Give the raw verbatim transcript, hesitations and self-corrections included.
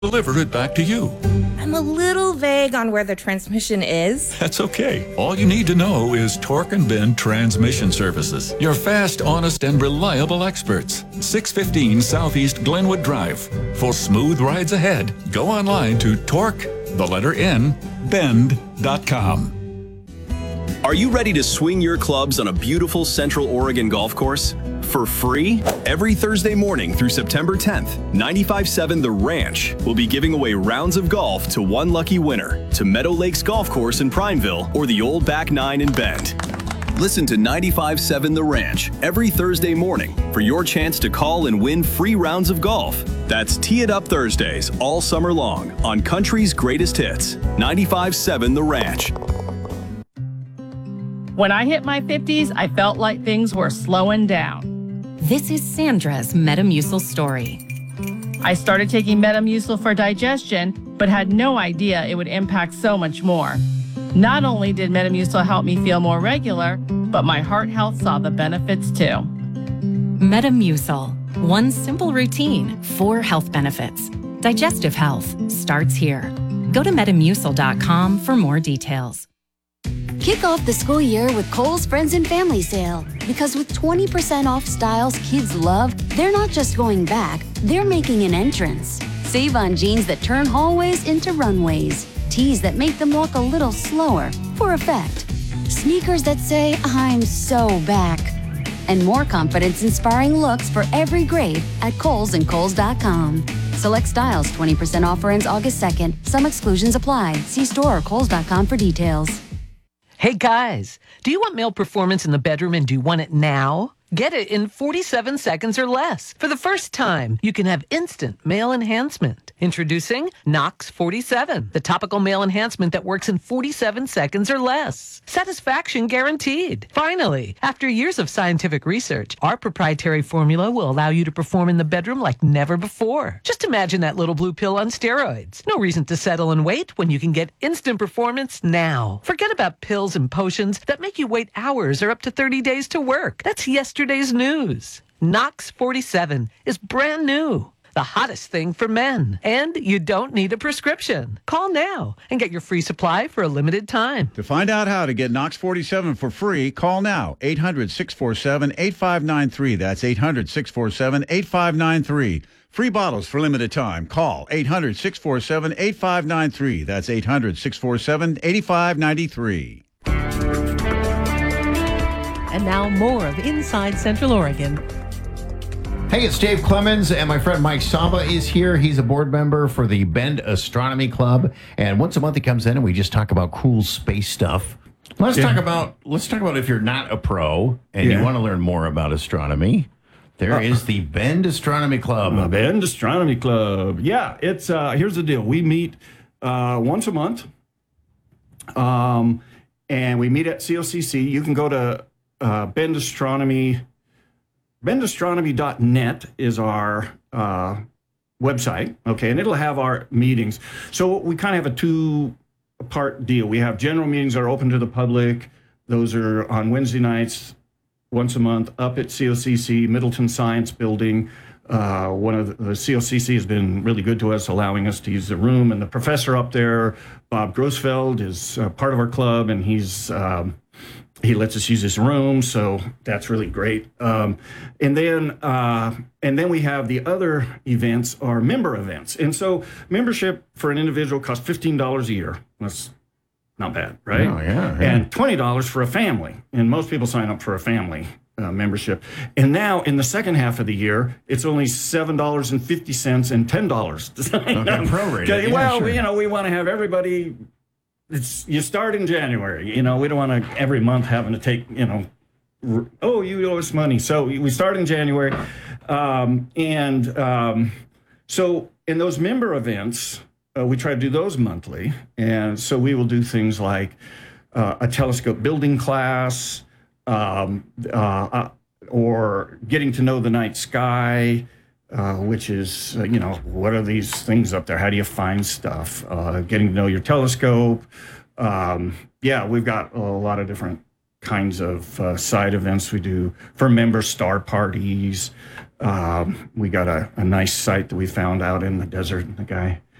deliver it back to you. I'm a little vague on where the transmission is. That's okay. All you need to know is Torque and Bend Transmission Services. Your fast, honest, and reliable experts. six fifteen Southeast Glenwood Drive. For smooth rides ahead, go online to torque, the letter N, bend dot com. Are you ready to swing your clubs on a beautiful Central Oregon golf course? For free? Every Thursday morning through September tenth, ninety-five point seven The Ranch will be giving away rounds of golf to one lucky winner to Meadow Lakes Golf Course in Prineville or the Old Back Nine in Bend. Listen to ninety-five point seven The Ranch every Thursday morning for your chance to call and win free rounds of golf. That's Tee It Up Thursdays all summer long on Country's Greatest Hits. ninety-five point seven The Ranch. When I hit my fifties, I felt like things were slowing down. This is Sandra's Metamucil story. I started taking Metamucil for digestion, but had no idea it would impact so much more. Not only did Metamucil help me feel more regular, but my heart health saw the benefits too. Metamucil, one simple routine, four health benefits. Digestive health starts here. Go to metamucil dot com for more details. Kick off the school year with Kohl's Friends and Family Sale. Because with twenty percent off styles kids love, they're not just going back, they're making an entrance. Save on jeans that turn hallways into runways. Tees that make them walk a little slower for effect. Sneakers that say, I'm so back. And more confidence-inspiring looks for every grade at Kohl's and Kohl's dot com. Select styles, twenty percent offer ends August second. Some exclusions apply. See store or Kohl's dot com for details. Hey guys, do you want male performance in the bedroom and do you want it now? Get it in forty-seven seconds or less. For the first time, you can have instant male enhancement. Introducing Nox forty-seven, the topical male enhancement that works in forty-seven seconds or less. Satisfaction guaranteed. Finally, after years of scientific research, our proprietary formula will allow you to perform in the bedroom like never before. Just imagine that little blue pill on steroids. No reason to settle and wait when you can get instant performance now. Forget about pills and potions that make you wait hours or up to thirty days to work. That's yesterday's news. Nox forty-seven is brand new. The hottest thing for men. And you don't need a prescription. Call now and get your free supply for a limited time. To find out how to get Nox forty-seven for free, call now. eight hundred, six four seven, eight five nine three. That's eight hundred, six four seven, eight five nine three. Free bottles for limited time. Call eight hundred, six four seven, eight five nine three. That's eight hundred, six four seven, eight five nine three. And now more of Inside Central Oregon. Hey, it's Dave Clemens, and my friend Mike Samba is here. He's a board member for the Bend Astronomy Club, and once a month he comes in and we just talk about cool space stuff. Let's yeah. talk about let's talk about if you're not a pro and yeah. you want to learn more about astronomy. There uh, is the Bend Astronomy Club. The Bend Astronomy Club. Yeah, it's uh, here's the deal. We meet uh, once a month, um, and we meet at C O C C. You can go to uh, Bend Astronomy. bend astronomy dot net is our uh, website, okay, and it'll have our meetings. So we kind of have a two-part deal. We have general meetings that are open to the public. Those are on Wednesday nights, once a month, up at C O C C, Middleton Science Building. Uh, one of the, the C O C C has been really good to us, allowing us to use the room. And the professor up there, Bob Grossfeld, is uh, part of our club, and he's... Um, He lets us use his room, so that's really great. Um, and then, uh, and then we have the other events are member events, and so membership for an individual costs fifteen dollars a year. That's not bad, right? Oh yeah, yeah. And twenty dollars for a family, and most people sign up for a family uh, membership. And now, in the second half of the year, it's only seven dollars and fifty cents and ten dollars to sign okay, up. Prorated. Yeah, well, sure. you know, we want to have everybody. It's you start in January, you know, we don't want to every month having to take, you know, r- oh, you owe us money. So we start in January. Um, and um, so in those member events, uh, we try to do those monthly. And so we will do things like uh, a telescope building class um, uh, uh, or getting to know the night sky. Uh, which is, uh, you know, what are these things up there? How do you find stuff? Uh, getting to know your telescope. Um, yeah, we've got a lot of different kinds of uh, side events we do for member star parties. Um, we got a, a nice site that we found out in the desert. The guy